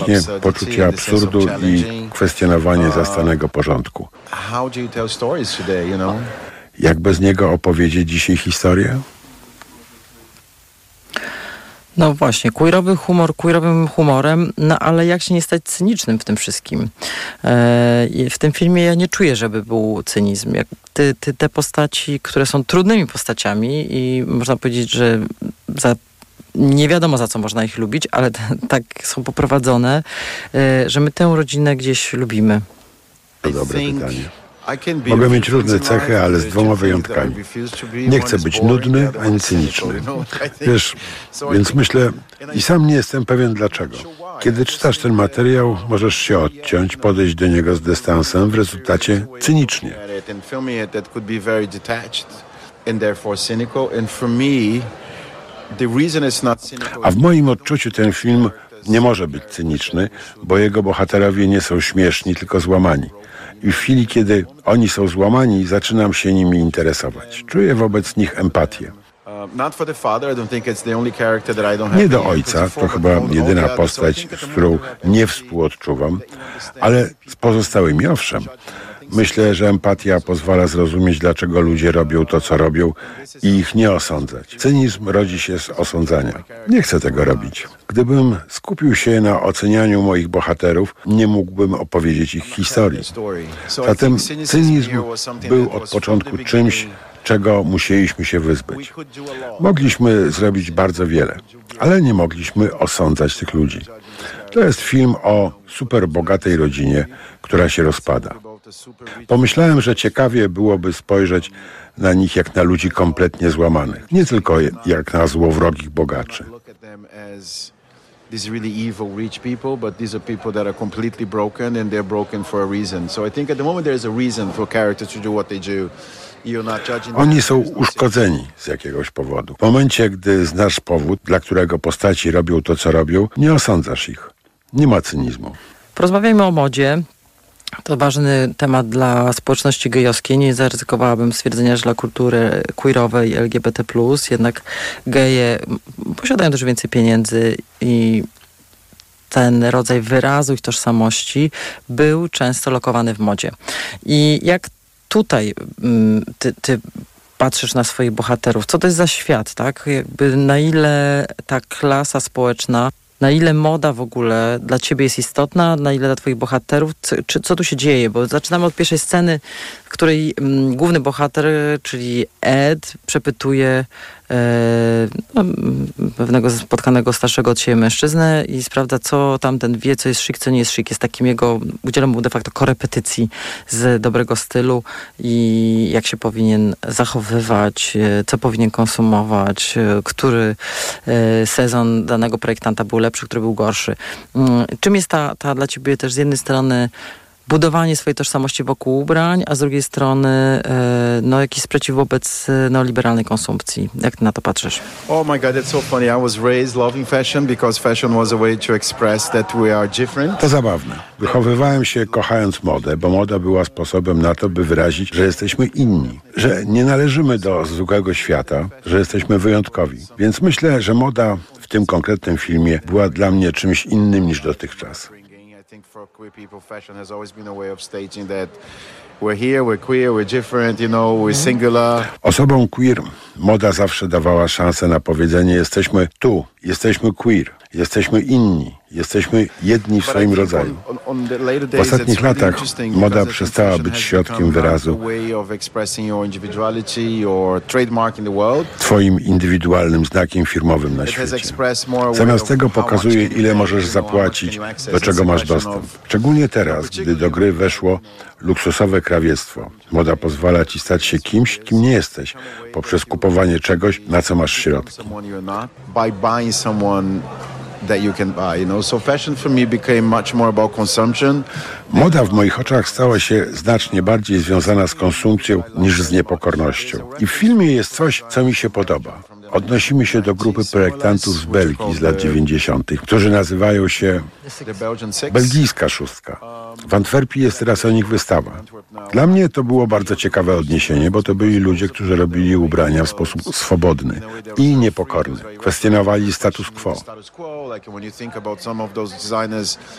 Poczucie absurdu i kwestionowanie zastanego porządku. Jak bez niego opowiedzieć dzisiaj historię? No właśnie, queerowy humor queerowym humorem, no ale jak się nie stać cynicznym w tym wszystkim? W tym filmie ja nie czuję, żeby był cynizm. Te postaci, które są trudnymi postaciami i można powiedzieć, że nie wiadomo, za co można ich lubić, ale tak są poprowadzone, że my tę rodzinę gdzieś lubimy. To dobre pytanie. Mogę mieć różne cechy, ale z dwoma wyjątkami. Nie chcę być nudny ani cyniczny. Wiesz, więc myślę i sam nie jestem pewien dlaczego. Kiedy czytasz ten materiał, możesz się odciąć, podejść do niego z dystansem, w rezultacie cynicznie. A w moim odczuciu ten film nie może być cyniczny, bo jego bohaterowie nie są śmieszni, tylko złamani. I w chwili, kiedy oni są złamani, zaczynam się nimi interesować. Czuję wobec nich empatię. Nie do ojca, to chyba jedyna postać, z którą nie współodczuwam, ale z pozostałymi owszem. Myślę, że empatia pozwala zrozumieć, dlaczego ludzie robią to, co robią i ich nie osądzać. Cynizm rodzi się z osądzania. Nie chcę tego robić. Gdybym skupił się na ocenianiu moich bohaterów, nie mógłbym opowiedzieć ich historii. Zatem cynizm był od początku czymś, czego musieliśmy się wyzbyć. Mogliśmy zrobić bardzo wiele, ale nie mogliśmy osądzać tych ludzi. To jest film o super bogatej rodzinie, która się rozpada. Pomyślałem, że ciekawie byłoby spojrzeć na nich jak na ludzi kompletnie złamanych, nie tylko jak na złowrogich bogaczy. These really evil rich people, but these are people that are completely broken and they're broken for a reason. So I think at the moment there is a reason for characters to do what they do. Oni są uszkodzeni z jakiegoś powodu. W momencie, gdy znasz powód, dla którego postaci robią to, co robią, nie osądzasz ich. Nie ma cynizmu. Porozmawiajmy o modzie. To ważny temat dla społeczności gejowskiej. Nie zaryzykowałabym stwierdzenia, że dla kultury queerowej LGBT+, jednak geje posiadają też więcej pieniędzy i ten rodzaj wyrazu i tożsamości był często lokowany w modzie. I jak tutaj ty patrzysz na swoich bohaterów, co to jest za świat, tak? Jakby na ile ta klasa społeczna, na ile moda w ogóle dla ciebie jest istotna, na ile dla twoich bohaterów, co tu się dzieje? Bo zaczynamy od pierwszej sceny, w której główny bohater, czyli Ed, przepytuje pewnego spotkanego starszego od siebie mężczyznę i sprawdza, co tamten wie, co jest szyk, co nie jest szyk. Jest takim jego, udzielam mu de facto korepetycji z dobrego stylu i jak się powinien zachowywać, co powinien konsumować, który sezon danego projektanta był lepszy, który był gorszy. Czym jest ta dla ciebie też z jednej strony budowanie swojej tożsamości wokół ubrań, a z drugiej strony jakiś sprzeciw wobec neoliberalnej konsumpcji. Jak ty na to patrzysz? Oh my God, it's so funny. I was raised loving fashion because fashion was a way to express that we are different. To zabawne. Wychowywałem się kochając modę, bo moda była sposobem na to, by wyrazić, że jesteśmy inni, że nie należymy do zwykłego świata, że jesteśmy wyjątkowi. Więc myślę, że moda w tym konkretnym filmie była dla mnie czymś innym niż dotychczas. I think for queer people, fashion has always been a way of stating that we're here, we're queer, we're different, we're singular. Osobom queer moda zawsze dawała szansę na powiedzenie: jesteśmy tu, jesteśmy queer, jesteśmy inni, jesteśmy jedni w swoim rodzaju. W ostatnich latach moda przestała być środkiem wyrazu, twoim indywidualnym znakiem firmowym na świecie. Zamiast tego pokazuje, ile możesz zapłacić, do czego masz dostęp. Szczególnie teraz, gdy do gry weszło luksusowe krawiectwo. Moda pozwala ci stać się kimś, kim nie jesteś, poprzez kupowanie czegoś, na co masz środki. That you can buy, So fashion for me became much more about consumption. Moda w moich oczach stała się znacznie bardziej związana z konsumpcją niż z niepokornością. I w filmie jest coś, co mi się podoba. Odnosimy się do grupy projektantów z Belgii z lat 90., którzy nazywają się The Belgian Six. Belgijska Szóstka. W Antwerpii jest teraz o nich wystawa. Dla mnie to było bardzo ciekawe odniesienie, bo to byli ludzie, którzy robili ubrania w sposób swobodny i niepokorny. Kwestionowali status quo. Status quo, like when you think about some of those designers